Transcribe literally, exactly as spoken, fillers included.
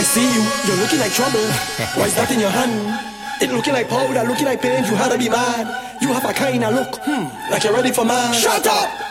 see you, you're looking like trouble. Why is that in your hand? It looking like powder, looking like pain, you had to be mad. You have a kind of look, hmm, like you're ready for man. Shut up!